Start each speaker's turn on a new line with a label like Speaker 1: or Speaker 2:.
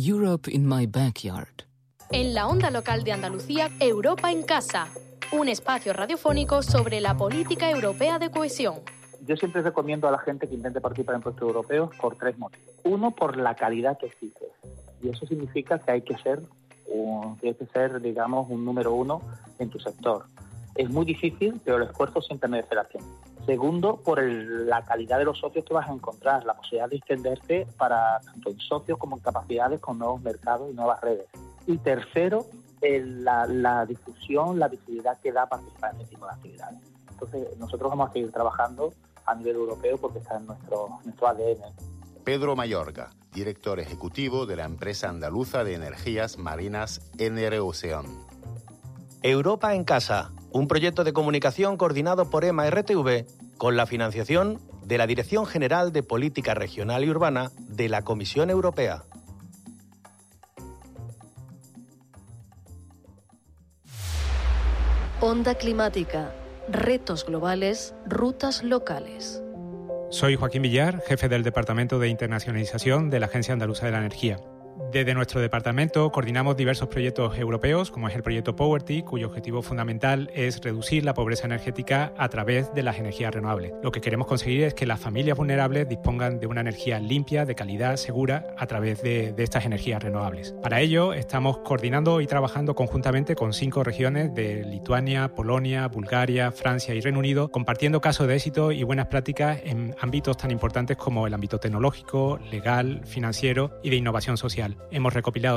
Speaker 1: Europe in my backyard.
Speaker 2: En la onda local de Andalucía, Europa en casa. Un espacio radiofónico sobre la política europea de cohesión.
Speaker 3: Yo siempre recomiendo a la gente que intente participar en proyectos europeos por 3 motivos. Uno, por la calidad que exige. Y eso significa que hay que ser, digamos, un número 1 en tu sector. Es muy difícil, pero el esfuerzo siempre merece la pena. Segundo, por la calidad de los socios que vas a encontrar, la posibilidad de extenderte para tanto en socios como en capacidades con nuevos mercados y nuevas redes. Y tercero, la difusión, la visibilidad que da participar en este tipo de actividades. Entonces, nosotros vamos a seguir trabajando a nivel europeo porque está en nuestro ADN.
Speaker 4: Pedro Mayorga, director ejecutivo de la empresa andaluza de energías marinas Enerocean.
Speaker 5: Europa en casa, un proyecto de comunicación coordinado por EMA RTV con la financiación de la Dirección General de Política Regional y Urbana de la Comisión Europea.
Speaker 2: Onda climática, retos globales, rutas locales.
Speaker 6: Soy Joaquín Villar, jefe del Departamento de Internacionalización de la Agencia Andaluza de la Energía. Desde nuestro departamento coordinamos diversos proyectos europeos, como es el proyecto Poverty, cuyo objetivo fundamental es reducir la pobreza energética a través de las energías renovables. Lo que queremos conseguir es que las familias vulnerables dispongan de una energía limpia, de calidad, segura, a través de estas energías renovables. Para ello, estamos coordinando y trabajando conjuntamente con 5 regiones de Lituania, Polonia, Bulgaria, Francia y Reino Unido, compartiendo casos de éxito y buenas prácticas en ámbitos tan importantes como el ámbito tecnológico, legal, financiero y de innovación social. Hemos recopilado